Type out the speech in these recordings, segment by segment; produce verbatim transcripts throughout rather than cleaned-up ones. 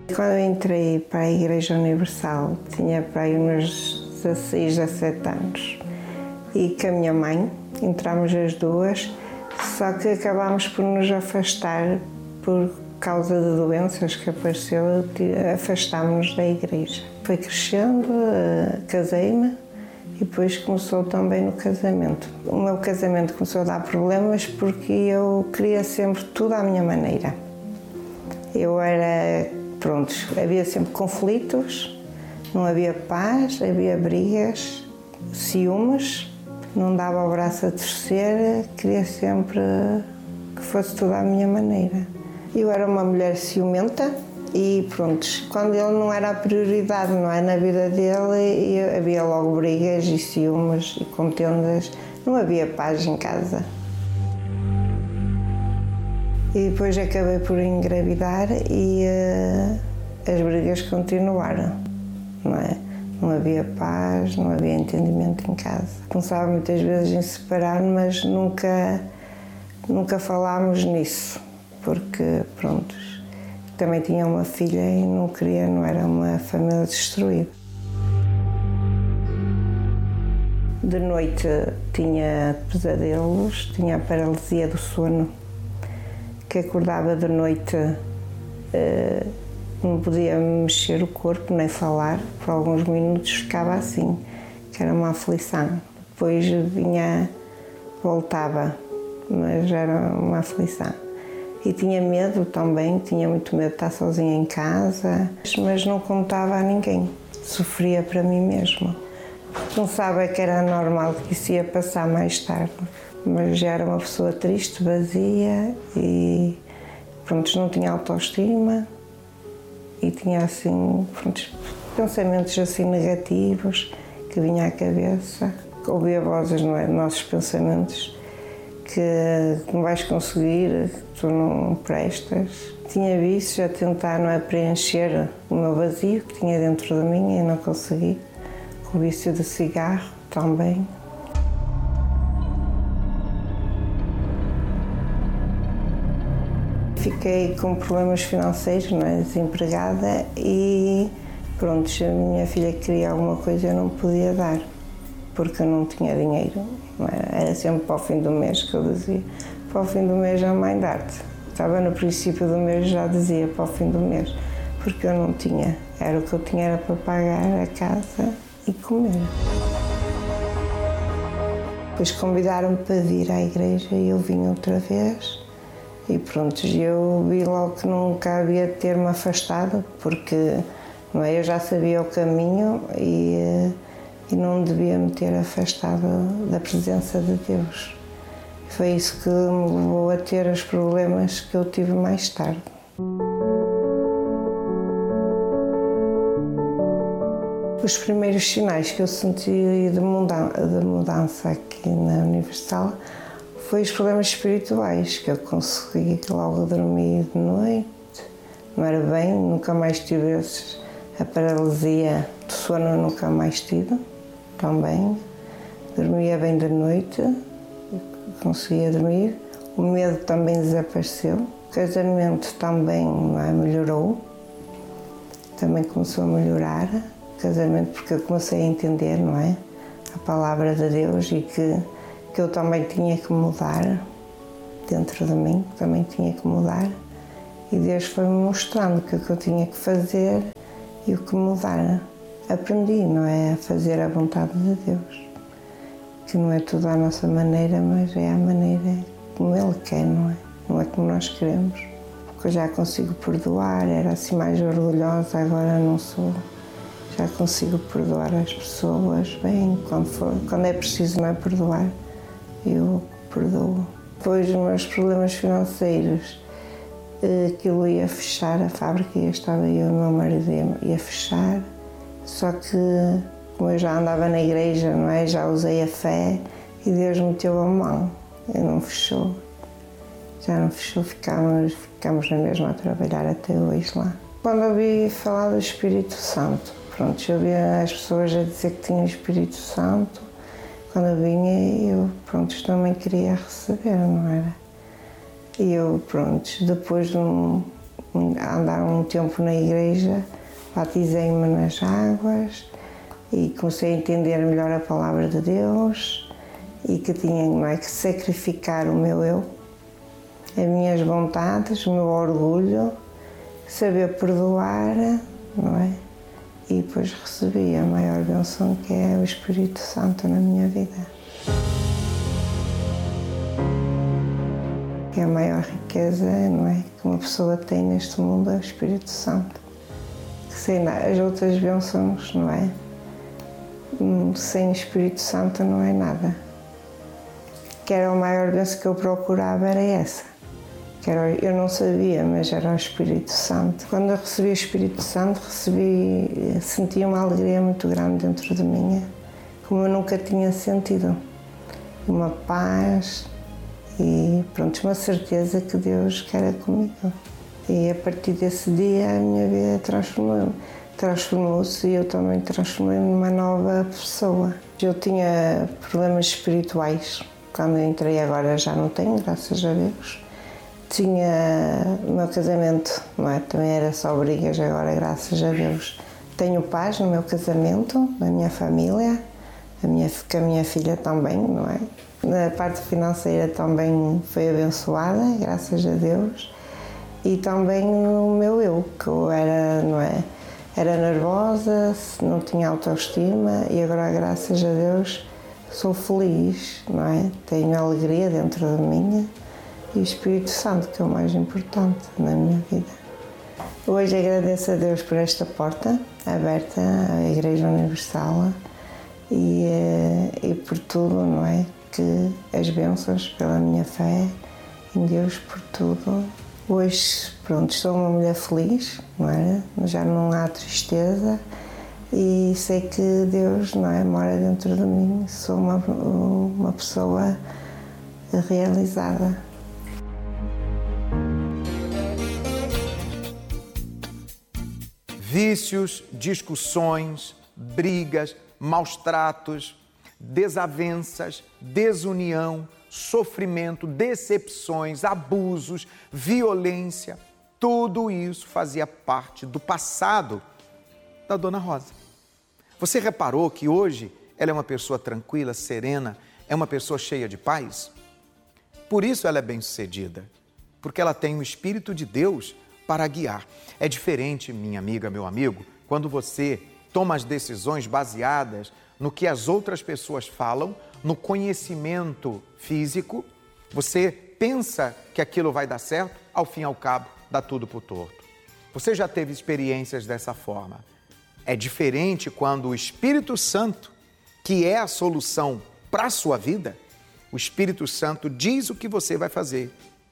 Quando eu entrei para a Igreja Universal, tinha para aí uns dezasseis, dezassete anos. E com a minha mãe, entramos as duas, só que acabámos por nos afastar por causa de doenças que apareceu, afastámos-nos da igreja. Foi crescendo, casei-me e depois começou também no casamento. O meu casamento começou a dar problemas porque eu queria sempre tudo à minha maneira. Eu era, pronto, havia sempre conflitos, não havia paz, havia brigas, ciúmes, não dava o braço a torcer, queria sempre que fosse tudo à minha maneira. Eu era uma mulher ciumenta e pronto, quando ele não era a prioridade, não é, na vida dele, havia logo brigas e ciúmes e contendas, não havia paz em casa. E depois acabei por engravidar e uh, as brigas continuaram, não é? Não havia paz, não havia entendimento em casa. Pensava muitas vezes em separar, mas nunca, nunca falámos nisso, porque, pronto, também tinha uma filha e não queria, não era uma família destruída. De noite tinha pesadelos, tinha a paralisia do sono, que acordava de noite, uh, não podia mexer o corpo nem falar, por alguns minutos ficava assim, que era uma aflição. Depois vinha, voltava, mas era uma aflição. E tinha medo também, tinha muito medo de estar sozinha em casa, mas não contava a ninguém, sofria para mim mesma. Pensava que era normal, que isso ia passar mais tarde, mas já era uma pessoa triste, vazia e pronto, não tinha autoestima e tinha assim, pronto, pensamentos assim negativos que vinha à cabeça. Ouvia vozes, não é, nossos pensamentos, que não vais conseguir, que tu não prestas. Tinha vícios a tentar, não é, preencher o meu vazio que tinha dentro de mim e não consegui. O vício de cigarro também. Fiquei com problemas financeiros, não é, desempregada e pronto, se a minha filha queria alguma coisa eu não podia dar, porque eu não tinha dinheiro. Não era? Era sempre para o fim do mês que eu dizia, para o fim do mês a mãe dar-te. Estava no princípio do mês, já dizia para o fim do mês, porque eu não tinha. Era o que eu tinha era para pagar a casa e comer. Depois convidaram-me para vir à igreja e eu vim outra vez. E pronto, eu vi logo que nunca havia de ter-me afastado, porque não é, eu já sabia o caminho e, e não devia me ter afastado da presença de Deus. Foi isso que me levou a ter os problemas que eu tive mais tarde. Os primeiros sinais que eu senti de mudança, de mudança aqui na Universal foi os problemas espirituais, que eu consegui logo dormir de noite, não era bem, nunca mais tive esses, a paralisia do sono nunca mais tive, também, dormia bem de noite, conseguia dormir, o medo também desapareceu, o casamento também, não é, melhorou, também começou a melhorar, o casamento porque eu comecei a entender, não é, a palavra de Deus e que que eu também tinha que mudar dentro de mim, também tinha que mudar. E Deus foi-me mostrando o que, que eu tinha que fazer e o que mudar. Aprendi, não é, a fazer a vontade de Deus. Que não é tudo à nossa maneira, mas é a maneira como Ele quer, não é? Não é como nós queremos. Porque eu já consigo perdoar, era assim mais orgulhosa, agora não sou. Já consigo perdoar as pessoas bem, quando, for, quando é preciso, não é, perdoar. Eu perdoo. Depois, os meus problemas financeiros, aquilo ia fechar, a fábrica, ia, estava eu e o meu marido ia, ia fechar, só que, como eu já andava na igreja, não é, já usei a fé e Deus meteu a mão e não fechou. Já não fechou, ficámos, ficámos na mesma a trabalhar até hoje lá. Quando eu ouvi falar do Espírito Santo, pronto, eu via as pessoas a dizer que tinha o Espírito Santo. Quando eu vinha, eu, pronto, também queria receber, não era? E eu, pronto, depois de um, andar um tempo na igreja, batizei-me nas águas e comecei a entender melhor a palavra de Deus e que tinha, não é, que sacrificar o meu eu, as minhas vontades, o meu orgulho, saber perdoar, não é? E depois recebi a maior bênção, que é o Espírito Santo na minha vida. Que é a maior riqueza, não é, que uma pessoa tem neste mundo, é o Espírito Santo. Que sem as outras bênçãos, não é? Sem o Espírito Santo não é nada. Que era a maior bênção que eu procurava, era essa. Que era, eu não sabia, mas era o Espírito Santo. Quando eu recebi o Espírito Santo, recebi, senti uma alegria muito grande dentro de mim, como eu nunca tinha sentido. Uma paz e, pronto, uma certeza que Deus quer comigo. E a partir desse dia a minha vida transformou, transformou-se e eu também transformei-me numa nova pessoa. Eu tinha problemas espirituais. Quando eu entrei, agora já não tenho, graças a Deus. Tinha o meu casamento, não é? Também era só brigas, agora graças a Deus. Tenho paz no meu casamento, na minha família, a minha, com a minha filha também, não é? Na parte financeira também foi abençoada, graças a Deus. E também o meu eu, que eu era, não é? Era nervosa, não tinha autoestima e agora, graças a Deus, sou feliz, não é? Tenho alegria dentro de mim. E o Espírito Santo, que é o mais importante na minha vida. Hoje agradeço a Deus por esta porta aberta à Igreja Universal e, e por tudo, não é? Que as bênçãos pela minha fé em Deus por tudo. Hoje, pronto, sou uma mulher feliz, não é? Já não há tristeza e sei que Deus, não é, mora dentro de mim. Sou uma, uma pessoa realizada. Vícios, discussões, brigas, maus tratos, desavenças, desunião, sofrimento, decepções, abusos, violência, tudo isso fazia parte do passado da Dona Rosa. Você reparou que hoje ela é uma pessoa tranquila, serena, é uma pessoa cheia de paz? Por isso ela é bem-sucedida, porque ela tem o Espírito de Deus para guiar. É diferente, minha amiga, meu amigo, quando você toma as decisões baseadas no que as outras pessoas falam, no conhecimento físico, você pensa que aquilo vai dar certo, ao fim e ao cabo, dá tudo por torto. Você já teve experiências dessa forma. É diferente quando o Espírito Santo, que é a solução para a sua vida, o Espírito Santo diz o que você vai fazer.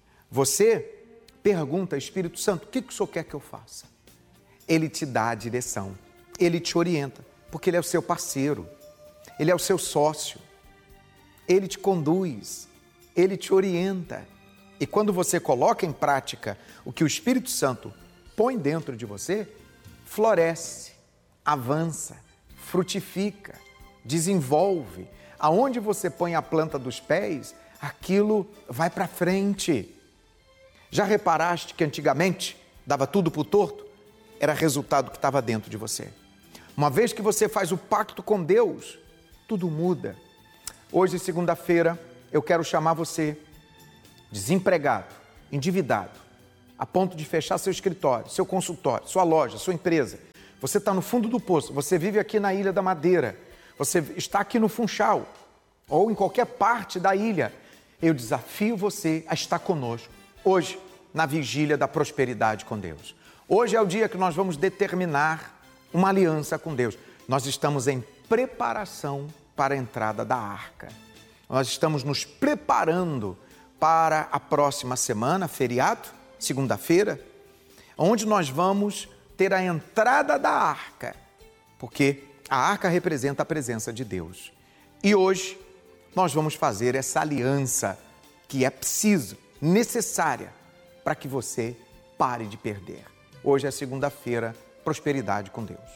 Você pergunta, Espírito Santo, o que o Senhor quer que eu faça? Ele te dá a direção, ele te orienta, porque ele é o seu parceiro, ele é o seu sócio, ele te conduz, ele te orienta. E quando você coloca em prática o que o Espírito Santo põe dentro de você, floresce, avança, frutifica, desenvolve. Aonde você põe a planta dos pés, aquilo vai para frente. Já reparaste que antigamente dava tudo por torto? Era resultado que estava dentro de você. Uma vez que você faz o pacto com Deus, tudo muda. Hoje, segunda-feira, eu quero chamar você, desempregado, endividado, a ponto de fechar seu escritório, seu consultório, sua loja, sua empresa. Você está no fundo do poço, você vive aqui na Ilha da Madeira, você está aqui no Funchal, ou em qualquer parte da ilha. Eu desafio você a estar conosco hoje, na vigília da prosperidade com Deus. Hoje é o dia que nós vamos determinar uma aliança com Deus. Nós estamos em preparação para a entrada da arca. Nós estamos nos preparando para a próxima semana, feriado, segunda-feira, onde nós vamos ter a entrada da arca, porque a arca representa a presença de Deus. E hoje nós vamos fazer essa aliança que é preciso, necessária, para que você pare de perder. Hoje é segunda-feira, prosperidade com Deus.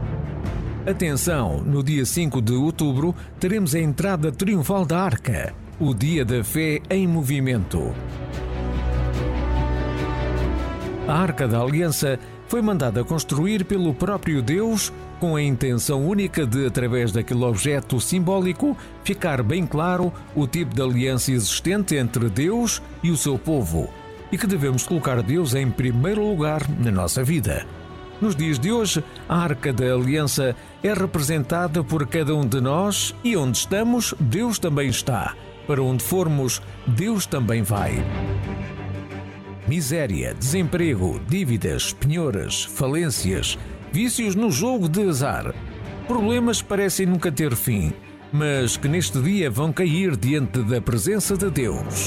Atenção, no dia cinco de outubro teremos a entrada triunfal da Arca. o Dia da Fé em Movimento. A Arca da Aliança foi mandada construir pelo próprio Deus com a intenção única de, através daquele objeto simbólico, ficar bem claro o tipo de aliança existente entre Deus e o seu povo e que devemos colocar Deus em primeiro lugar na nossa vida. Nos dias de hoje, a Arca da Aliança é representada por cada um de nós e onde estamos, Deus também está. Para onde formos, Deus também vai. Miséria, desemprego, dívidas, penhoras, falências, vícios no jogo de azar. Problemas parecem nunca ter fim, mas que neste dia vão cair diante da presença de Deus.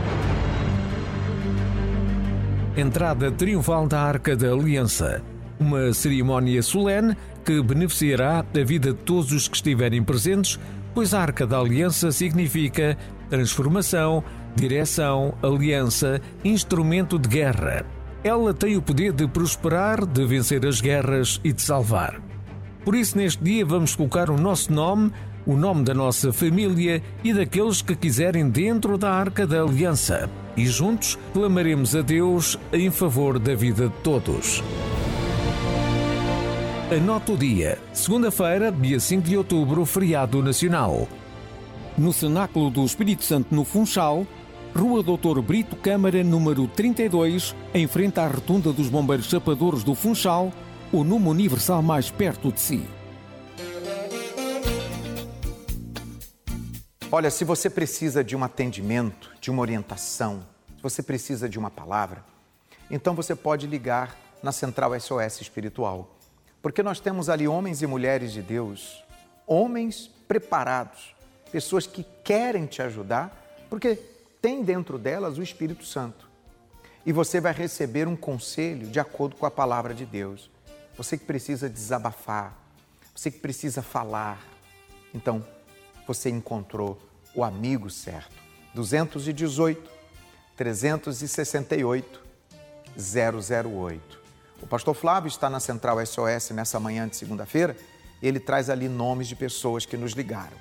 Entrada triunfal da Arca da Aliança. Uma cerimónia solene que beneficiará a vida de todos os que estiverem presentes, pois a Arca da Aliança significa transformação, direção, aliança, instrumento de guerra. Ela tem o poder de prosperar, de vencer as guerras e de salvar. Por isso, neste dia, vamos colocar o nosso nome, o nome da nossa família e daqueles que quiserem dentro da Arca da Aliança. E juntos clamaremos a Deus em favor da vida de todos. Anota o dia, segunda-feira, dia cinco de outubro, feriado nacional. No Cenáculo do Espírito Santo, no Funchal, Rua doutor Brito Câmara, número trinta e dois, em frente à Rotunda dos Bombeiros Chapadores do Funchal, o número universal mais perto de si. Olha, se você precisa de um atendimento, de uma orientação, se você precisa de uma palavra, então você pode ligar na Central S O S Espiritual. Porque nós temos ali homens e mulheres de Deus, homens preparados, pessoas que querem te ajudar, porque tem dentro delas o Espírito Santo. E você vai receber um conselho de acordo com a palavra de Deus. Você que precisa desabafar, você que precisa falar. Então, você encontrou o amigo certo. dois um oito, três seis oito, zero zero oito. O pastor Flávio está na Central S O S nessa manhã de segunda-feira. Ele traz ali nomes de pessoas que nos ligaram.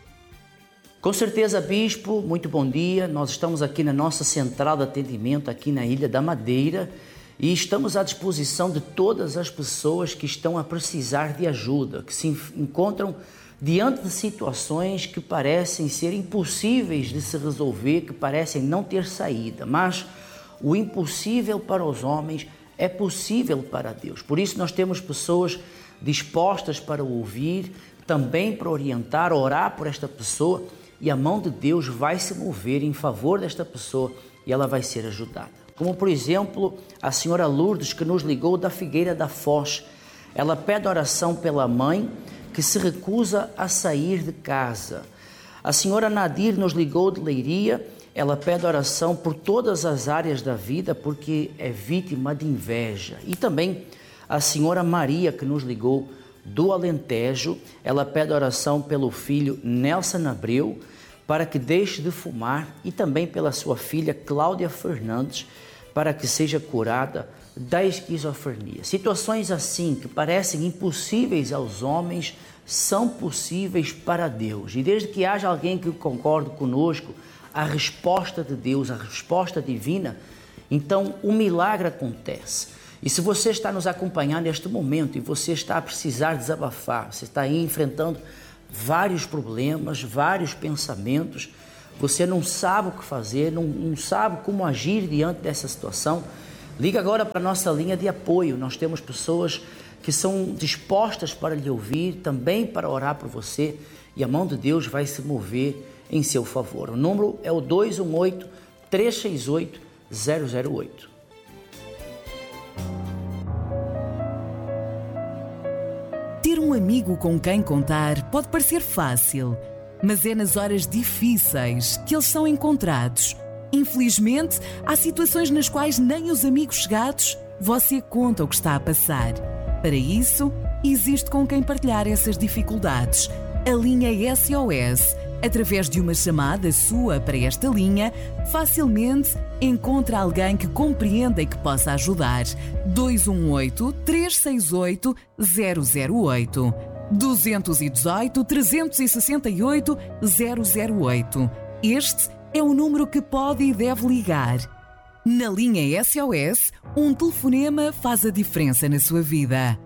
Com certeza, bispo, muito bom dia. Nós estamos aqui na nossa central de atendimento aqui na Ilha da Madeira e estamos à disposição de todas as pessoas que estão a precisar de ajuda, que se encontram diante de situações que parecem ser impossíveis de se resolver, que parecem não ter saída, mas o impossível para os homens é possível para Deus. Por isso nós temos pessoas dispostas para ouvir, também para orientar, orar por esta pessoa, e a mão de Deus vai se mover em favor desta pessoa e ela vai ser ajudada. Como, por exemplo, a senhora Lourdes, que nos ligou da Figueira da Foz. Ela pede oração pela mãe, que se recusa a sair de casa. A senhora Nadir nos ligou de Leiria. Ela pede oração por todas as áreas da vida, porque é vítima de inveja. E também a senhora Maria, que nos ligou do Alentejo. Ela pede oração pelo filho Nelson Abreu, para que deixe de fumar, e também pela sua filha Cláudia Fernandes, para que seja curada da esquizofrenia. Situações assim, que parecem impossíveis aos homens, são possíveis para Deus. E desde que haja alguém que concorde conosco, a resposta de Deus, a resposta divina, então o milagre acontece. E se você está nos acompanhando neste momento e você está a precisar desabafar, você está aí enfrentando vários problemas, vários pensamentos, você não sabe o que fazer, não, não sabe como agir diante dessa situação, liga agora para a nossa linha de apoio. Nós temos pessoas que são dispostas para lhe ouvir, também para orar por você, e a mão de Deus vai se mover em seu favor. O número é o dois um oito, três seis oito, zero zero oito. Ter um amigo com quem contar pode parecer fácil, mas é nas horas difíceis que eles são encontrados. Infelizmente, há situações nas quais nem os amigos chegados você conta o que está a passar. Para isso, existe com quem partilhar essas dificuldades. A linha S O S, através de uma chamada sua para esta linha, facilmente encontra alguém que compreenda e que possa ajudar. dois um oito, três seis oito, zero zero oito. dois um oito, três seis oito, zero zero oito. Este é o número que pode e deve ligar. Na linha S O S, um telefonema faz a diferença na sua vida.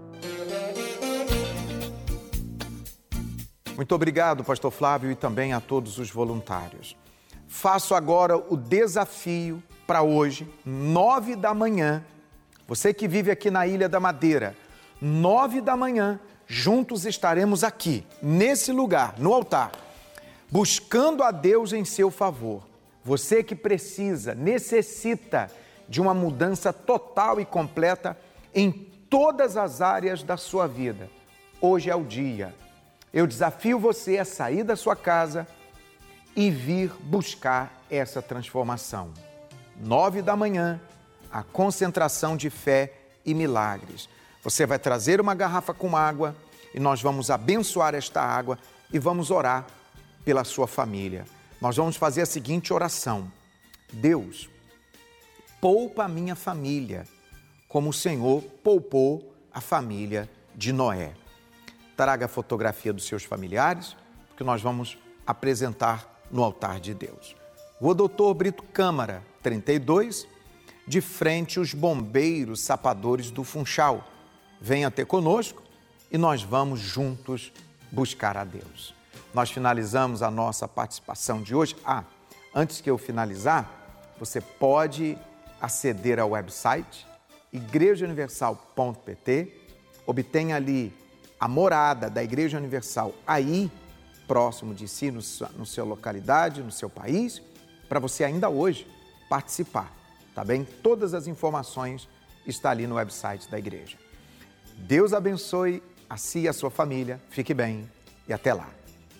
Muito obrigado, pastor Flávio, e também a todos os voluntários. Faço agora o desafio para hoje, nove da manhã. Você que vive aqui na Ilha da Madeira, nove da manhã, juntos estaremos aqui, nesse lugar, no altar, buscando a Deus em seu favor. Você que precisa, necessita de uma mudança total e completa em todas as áreas da sua vida. Hoje é o dia. Eu desafio você a sair da sua casa e vir buscar essa transformação. Nove da manhã, a concentração de fé e milagres. Você vai trazer uma garrafa com água e nós vamos abençoar esta água e vamos orar pela sua família. Nós vamos fazer a seguinte oração: Deus, poupa a minha família, como o Senhor poupou a família de Noé. Traga a fotografia dos seus familiares, porque nós vamos apresentar no altar de Deus. Rua Doutor Brito Câmara, trinta e dois, de frente aos bombeiros sapadores do Funchal. Venha ter conosco e nós vamos juntos buscar a Deus. Nós finalizamos a nossa participação de hoje. Ah, antes que eu finalizar, você pode aceder ao website igreja universal ponto p t, obtenha ali a morada da Igreja Universal aí, próximo de si, no, no seu localidade, no seu país, para você ainda hoje participar, tá bem? Todas as informações estão ali no website da igreja. Deus abençoe a si e a sua família, fique bem e até lá.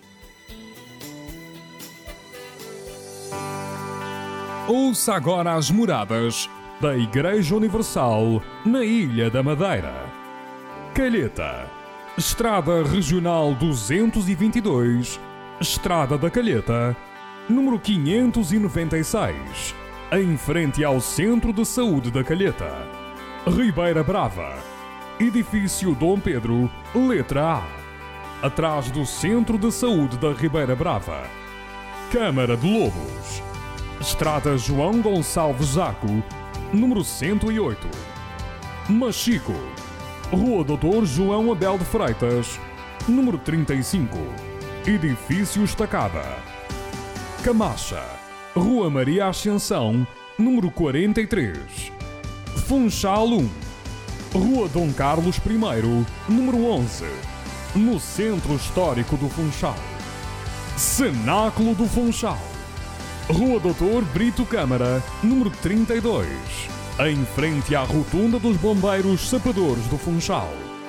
Ouça agora as moradas da Igreja Universal na Ilha da Madeira. Calheta, Estrada Regional duzentos e vinte e dois, Estrada da Calheta, número quinhentos e noventa e seis, em frente ao Centro de Saúde da Calheta. Ribeira Brava, Edifício Dom Pedro, letra A, atrás do Centro de Saúde da Ribeira Brava. Câmara de Lobos, Estrada João Gonçalves Zaco, número cento e oito. Machico, Rua Doutor João Abel de Freitas, número trinta e cinco, Edifício Estacada. Camacha, Rua Maria Ascensão, número quarenta e três. Funchal um, Rua Dom Carlos I, número onze, no Centro Histórico do Funchal. Cenáculo do Funchal, Rua Doutor Brito Câmara, número trinta e dois, em frente à Rotunda dos Bombeiros Sapadores do Funchal.